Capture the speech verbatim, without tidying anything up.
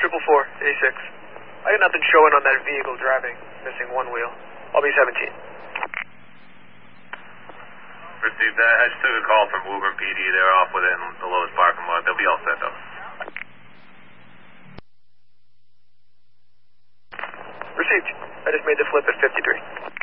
triple four, eighty-six. I got nothing showing on that vehicle driving, missing one wheel. I'll be seventeen. Received that. I just took a call from Woburn P D. They're off with it in the lowest parking lot. They'll be all set though. Received. I just made the flip at fifty-three.